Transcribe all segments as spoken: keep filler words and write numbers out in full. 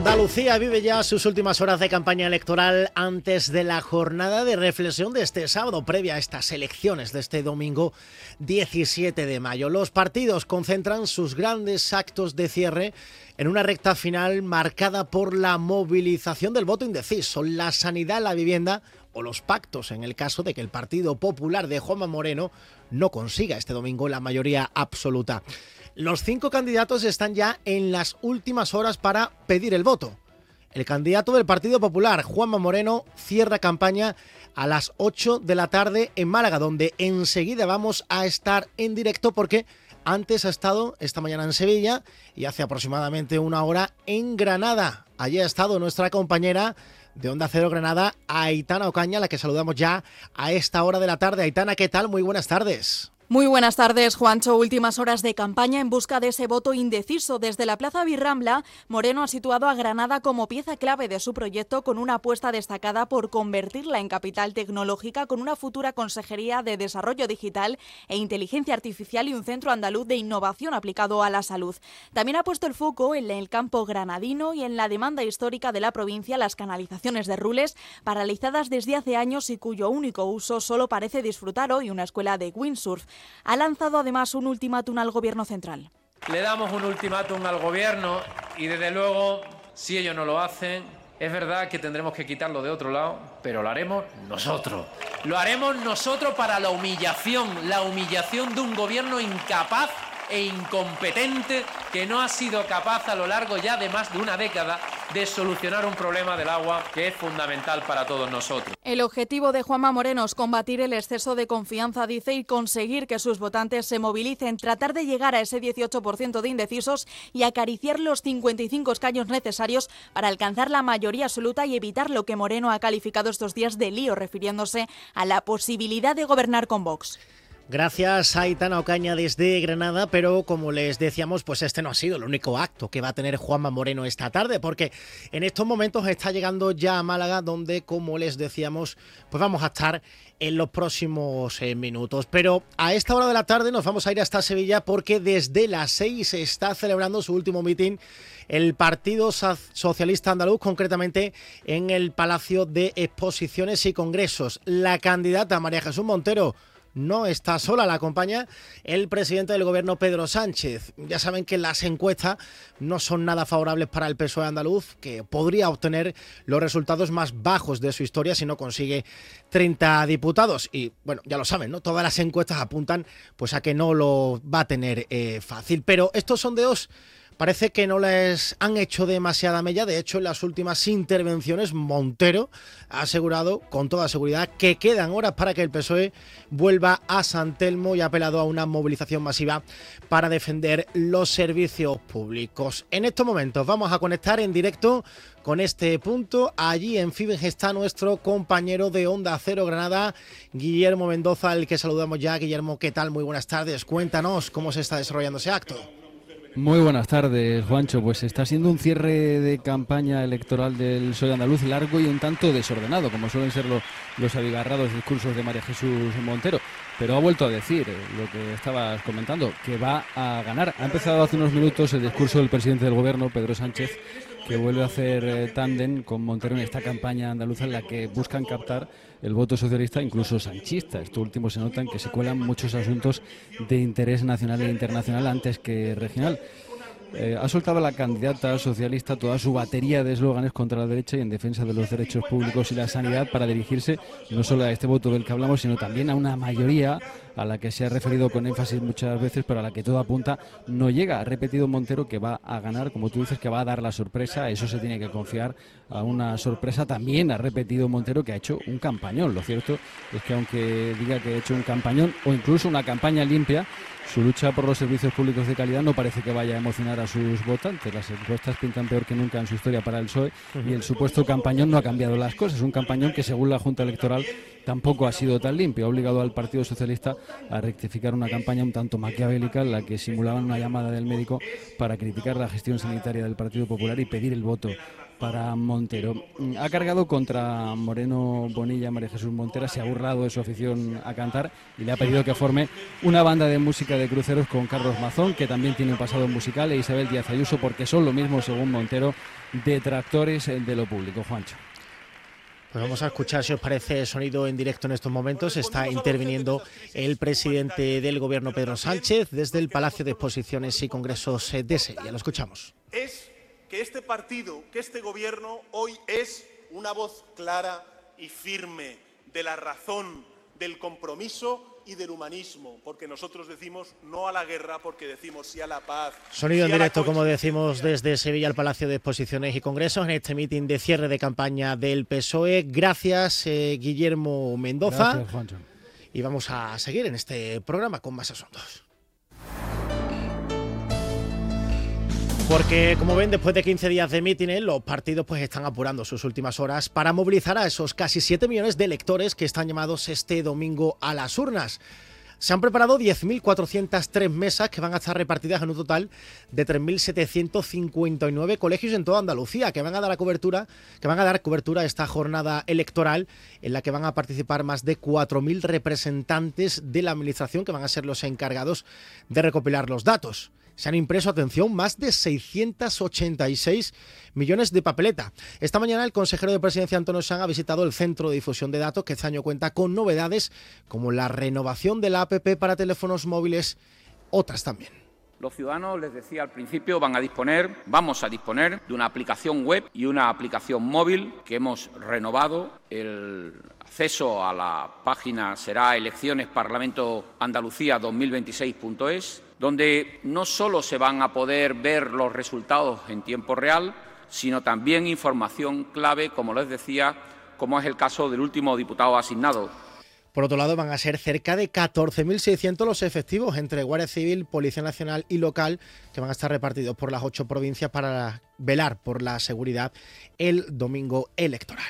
Andalucía vive ya sus últimas horas de campaña electoral antes de la jornada de reflexión de este sábado, previa a estas elecciones de este domingo diecisiete de mayo. Los partidos concentran sus grandes actos de cierre en una recta final marcada por la movilización del voto indeciso, la sanidad, la vivienda o los pactos en el caso de que el Partido Popular de Juanma Moreno no consiga este domingo la mayoría absoluta. Los cinco candidatos están ya en las últimas horas para pedir el voto. El candidato del Partido Popular, Juanma Moreno, cierra campaña a las ocho de la tarde en Málaga, donde enseguida vamos a estar en directo porque antes ha estado esta mañana en Sevilla y hace aproximadamente una hora en Granada. Allí ha estado nuestra compañera de Onda Cero Granada, Aitana Ocaña, a la que saludamos ya a esta hora de la tarde. Aitana, ¿qué tal? Muy buenas tardes. Muy buenas tardes, Juancho. Últimas horas de campaña en busca de ese voto indeciso. Desde la Plaza Birrambla, Moreno ha situado a Granada como pieza clave de su proyecto, con una apuesta destacada por convertirla en capital tecnológica, con una futura consejería de Desarrollo Digital e Inteligencia Artificial y un centro andaluz de innovación aplicado a la salud. También ha puesto el foco en el campo granadino y en la demanda histórica de la provincia, las canalizaciones de Rules, paralizadas desde hace años y cuyo único uso solo parece disfrutar hoy una escuela de windsurf. Ha lanzado además un ultimátum al Gobierno central. Le damos un ultimátum al Gobierno y desde luego, si ellos no lo hacen, es verdad que tendremos que quitarlo de otro lado, pero lo haremos nosotros. Lo haremos nosotros para la humillación, la humillación de un Gobierno incapaz e incompetente que no ha sido capaz a lo largo ya de más de una década de solucionar un problema del agua que es fundamental para todos nosotros. El objetivo de Juanma Moreno es combatir el exceso de confianza, dice, y conseguir que sus votantes se movilicen, tratar de llegar a ese dieciocho por ciento de indecisos y acariciar los cincuenta y cinco escaños necesarios para alcanzar la mayoría absoluta y evitar lo que Moreno ha calificado estos días de lío, refiriéndose a la posibilidad de gobernar con Vox. Gracias, Aitana Ocaña desde Granada, pero como les decíamos, pues este no ha sido el único acto que va a tener Juanma Moreno esta tarde, porque en estos momentos está llegando ya a Málaga, donde, como les decíamos, pues vamos a estar en los próximos eh, minutos. Pero a esta hora de la tarde nos vamos a ir hasta Sevilla, porque desde las seis se está celebrando su último mitin el Partido Socialista Andaluz, concretamente en el Palacio de Exposiciones y Congresos. La candidata María Jesús Montero no está sola, la acompaña el presidente del gobierno, Pedro Sánchez. Ya saben que las encuestas no son nada favorables para el P S O E andaluz, que podría obtener los resultados más bajos de su historia si no consigue treinta diputados. Y bueno, ya lo saben, ¿no? Todas las encuestas apuntan pues a que no lo va a tener eh, fácil. Pero estos sondeos parece que no les han hecho demasiada mella. De hecho, en las últimas intervenciones, Montero ha asegurado con toda seguridad que quedan horas para que el P S O E vuelva a San Telmo y ha apelado a una movilización masiva para defender los servicios públicos. En estos momentos vamos a conectar en directo con este punto. Allí en Fibes está nuestro compañero de Onda Cero Granada, Guillermo Mendoza, al que saludamos ya. Guillermo, ¿qué tal? Muy buenas tardes. Cuéntanos cómo se está desarrollando ese acto. Muy buenas tardes, Juancho. Pues está siendo un cierre de campaña electoral del P S O E andaluz largo y un tanto desordenado, como suelen ser lo, los abigarrados discursos de María Jesús Montero. Pero ha vuelto a decir eh, lo que estabas comentando, que va a ganar. Ha empezado hace unos minutos el discurso del presidente del gobierno, Pedro Sánchez, que vuelve a hacer eh, tándem con Montero en esta campaña andaluza en la que buscan captar el voto socialista, incluso sanchista. Esto último se nota en que se cuelan muchos asuntos de interés nacional e internacional antes que regional. Eh, ha soltado la candidata socialista toda su batería de eslóganes contra la derecha y en defensa de los derechos públicos y la sanidad, para dirigirse no solo a este voto del que hablamos, sino también a una mayoría a la que se ha referido con énfasis muchas veces, pero a la que todo apunta no llega. Ha repetido Montero que va a ganar, como tú dices, que va a dar la sorpresa. Eso se tiene que confiar a una sorpresa. También ha repetido Montero que ha hecho un campañón. Lo cierto es que aunque diga que ha hecho un campañón o incluso una campaña limpia, su lucha por los servicios públicos de calidad no parece que vaya a emocionar a sus votantes. Las encuestas pintan peor que nunca en su historia para el P S O E y el supuesto campañón no ha cambiado las cosas. Un campañón que, según la Junta Electoral, tampoco ha sido tan limpio. Ha obligado al Partido Socialista a rectificar una campaña un tanto maquiavélica en la que simulaban una llamada del médico para criticar la gestión sanitaria del Partido Popular y pedir el voto para Montero. Ha cargado contra Moreno Bonilla, María Jesús Montera, se ha burlado de su afición a cantar y le ha pedido que forme una banda de música de cruceros con Carlos Mazón, que también tiene un pasado musical, e Isabel Díaz Ayuso, porque son lo mismo, según Montero, detractores de lo público. Juancho. Pues vamos a escuchar, si os parece, sonido en directo en estos momentos. Está interviniendo el presidente del Gobierno, Pedro Sánchez, desde el Palacio de Exposiciones y Congresos de Sevilla. Lo escuchamos. Es que este partido, que este Gobierno hoy es una voz clara y firme de la razón, del compromiso y del humanismo, porque nosotros decimos no a la guerra, porque decimos sí a la paz. Sonido sí en directo, como decimos, desde Sevilla al Palacio de Exposiciones y Congresos, en este mitin de cierre de campaña del P S O E. Gracias, eh, Guillermo Mendoza. Gracias, Juancho. Y vamos a seguir en este programa con más asuntos. Porque, como ven, después de quince días de mítines, los partidos pues están apurando sus últimas horas para movilizar a esos casi siete millones de electores que están llamados este domingo a las urnas. Se han preparado diez mil cuatrocientas tres mesas que van a estar repartidas en un total de tres mil setecientos cincuenta y nueve colegios en toda Andalucía, que van a dar cobertura, que van a dar cobertura a esta jornada electoral en la que van a participar más de cuatro mil representantes de la administración, que van a ser los encargados de recopilar los datos. Se han impreso, atención, más de seiscientos ochenta y seis millones de papeleta. Esta mañana el consejero de Presidencia, Antonio Sanz, ha visitado el Centro de Difusión de Datos, que este año cuenta con novedades como la renovación de la app para teléfonos móviles, otras también. Los ciudadanos, les decía al principio, van a disponer, vamos a disponer de una aplicación web y una aplicación móvil que hemos renovado. El acceso a la página será elecciones parlamento andalucía dos mil veintiséis punto es, donde no solo se van a poder ver los resultados en tiempo real, sino también información clave, como les decía, como es el caso del último diputado asignado. Por otro lado, van a ser cerca de catorce mil seiscientos los efectivos entre Guardia Civil, Policía Nacional y local, que van a estar repartidos por las ocho provincias para velar por la seguridad el domingo electoral.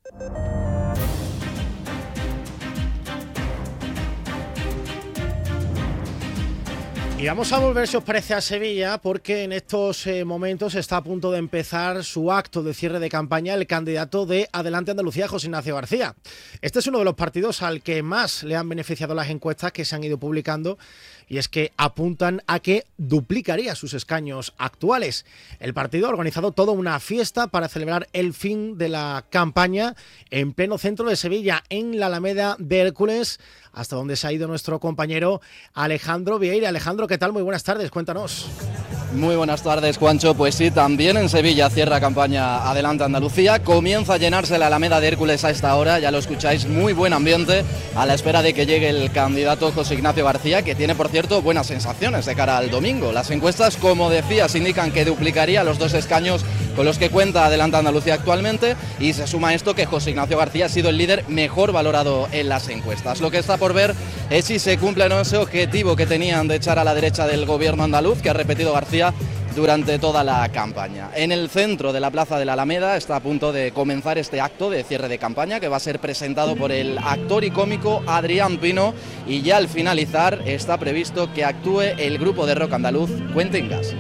Y vamos a volver, si os parece, a Sevilla, porque en estos eh, momentos está a punto de empezar su acto de cierre de campaña el candidato de Adelante Andalucía, José Ignacio García. Este es uno de los partidos al que más le han beneficiado las encuestas que se han ido publicando, y es que apuntan a que duplicaría sus escaños actuales. El partido ha organizado toda una fiesta para celebrar el fin de la campaña en pleno centro de Sevilla, en la Alameda de Hércules, hasta donde se ha ido nuestro compañero Alejandro Vieira. Alejandro, ¿qué tal? Muy buenas tardes, cuéntanos. Muy buenas tardes, Juancho. Pues sí, también en Sevilla cierra campaña Adelante Andalucía. Comienza a llenarse la Alameda de Hércules a esta hora, ya lo escucháis, muy buen ambiente a la espera de que llegue el candidato José Ignacio García, que tiene, por cierto, buenas sensaciones de cara al domingo. Las encuestas, como decías, indican que duplicaría los dos escaños con los que cuenta Adelante Andalucía actualmente, y se suma a esto que José Ignacio García ha sido el líder mejor valorado en las encuestas. Lo que está por ver es si se cumple o no ese objetivo que tenían de echar a la derecha del gobierno andaluz, que ha repetido García durante toda la campaña. En el centro de la Plaza de la Alameda está a punto de comenzar este acto de cierre de campaña, que va a ser presentado por el actor y cómico Adrián Pino, y ya al finalizar está previsto que actúe el grupo de rock andaluz Cuentingas.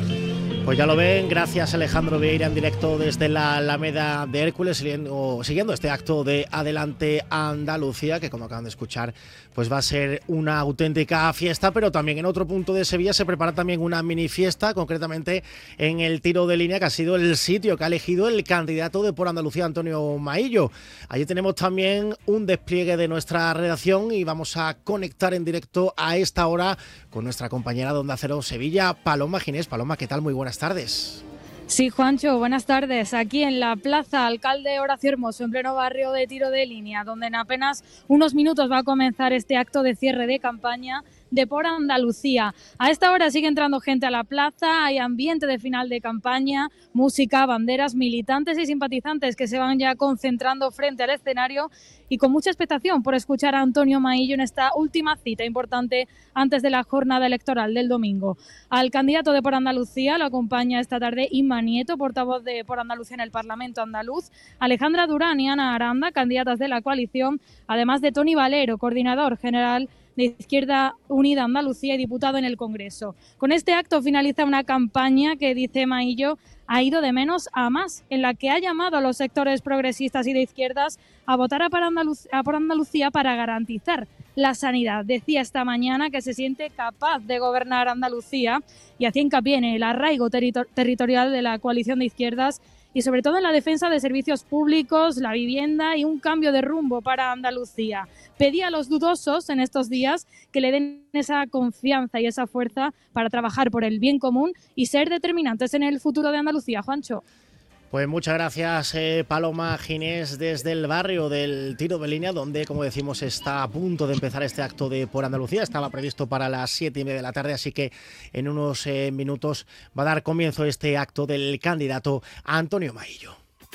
Pues ya lo ven, gracias Alejandro Vieira en directo desde la Alameda de Hércules, siguiendo, siguiendo este acto de Adelante Andalucía, que como acaban de escuchar, pues va a ser una auténtica fiesta, pero también en otro punto de Sevilla se prepara también una mini fiesta, concretamente en el tiro de línea, que ha sido el sitio que ha elegido el candidato de Por Andalucía, Antonio Maillo. Allí tenemos también un despliegue de nuestra redacción y vamos a conectar en directo a esta hora con nuestra compañera de Onda Cero Sevilla, Paloma Ginés. Paloma, ¿qué tal? Muy buenas tardes. Sí, Juancho, buenas tardes. Aquí en la Plaza Alcalde Horacio Hermoso, en pleno barrio de tiro de línea, donde en apenas unos minutos va a comenzar este acto de cierre de campaña de Por Andalucía. A esta hora sigue entrando gente a la plaza, hay ambiente de final de campaña, música, banderas, militantes y simpatizantes que se van ya concentrando frente al escenario y con mucha expectación por escuchar a Antonio Maillo en esta última cita importante antes de la jornada electoral del domingo. Al candidato de Por Andalucía lo acompaña esta tarde Inma Nieto, portavoz de Por Andalucía en el Parlamento andaluz, Alejandra Durán y Ana Aranda, candidatas de la coalición, además de Toni Valero, coordinador general de Izquierda Unida Andalucía y diputado en el Congreso. Con este acto finaliza una campaña que, dice Maillo, ha ido de menos a más, en la que ha llamado a los sectores progresistas y de izquierdas a votar a por, Andaluz- a por Andalucía para garantizar la sanidad. Decía esta mañana que se siente capaz de gobernar Andalucía y hacía hincapié en el arraigo territor- territorial de la coalición de izquierdas y sobre todo en la defensa de servicios públicos, la vivienda y un cambio de rumbo para Andalucía. Pedía a los dudosos en estos días que le den esa confianza y esa fuerza para trabajar por el bien común y ser determinantes en el futuro de Andalucía. Juancho. Pues muchas gracias, eh, Paloma Ginés, desde el barrio del Tiro de Línea, donde, como decimos, está a punto de empezar este acto de Por Andalucía. Estaba previsto para las siete y media de la tarde, así que en unos eh, minutos va a dar comienzo este acto del candidato Antonio Maillo.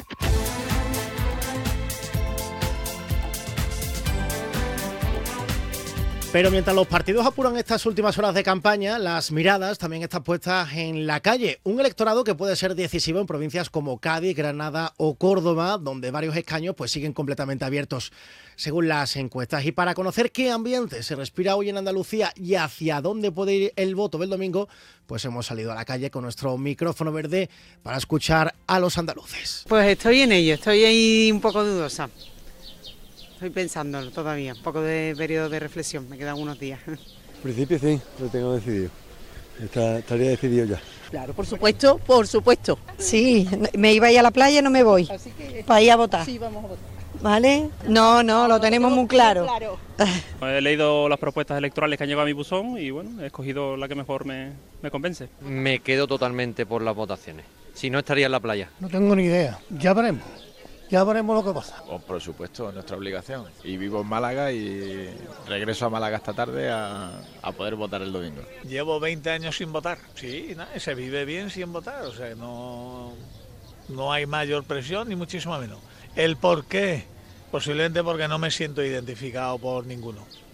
Pero mientras los partidos apuran estas últimas horas de campaña, las miradas también están puestas en la calle. Un electorado que puede ser decisivo en provincias como Cádiz, Granada o Córdoba, donde varios escaños pues siguen completamente abiertos según las encuestas. Y para conocer qué ambiente se respira hoy en Andalucía y hacia dónde puede ir el voto del domingo, pues hemos salido a la calle con nuestro micrófono verde para escuchar a los andaluces. Pues estoy en ello, estoy ahí un poco dudosa. Estoy pensándolo todavía, un poco de periodo de reflexión, me quedan unos días. En principio sí, lo tengo decidido. Está, estaría decidido ya. Claro, por supuesto, por supuesto. Sí, me iba a ir a la playa, no me voy. Que, para ir a votar. Sí, vamos a votar. ¿Vale? No, no, lo tenemos muy claro. claro. He leído las propuestas electorales que han llegado a mi buzón y bueno, he escogido la que mejor me, me convence. Me quedo totalmente por las votaciones. Si no, estaría en la playa. No tengo ni idea, ya veremos. Ya veremos lo que pasa. Oh, por supuesto, es nuestra obligación. Y vivo en Málaga y regreso a Málaga esta tarde a, a poder votar el domingo. Llevo veinte años sin votar. Sí, no, se vive bien sin votar. O sea, no, no hay mayor presión ni muchísimo menos. ¿El por qué? Posiblemente porque no me siento identificado por ninguno.